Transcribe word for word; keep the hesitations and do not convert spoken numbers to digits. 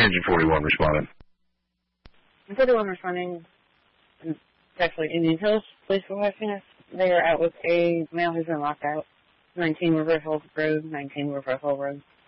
Engine forty-one responding. forty-one responding. It's actually Indian Hills Police requesting us. They are out with a male who's been locked out. nineteen Reversal Road, nineteen Reversal Road.